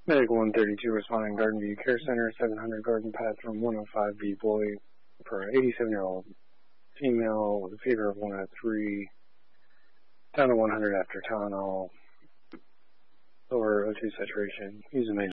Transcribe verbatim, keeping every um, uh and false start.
Medic one thirty-two responding Garden View Care Center, seven hundred Garden Path from one oh five B boy for an eighty-seven-year-old female with a fever of one oh three, down to one hundred after Tylenol, lower O two saturation. Use a major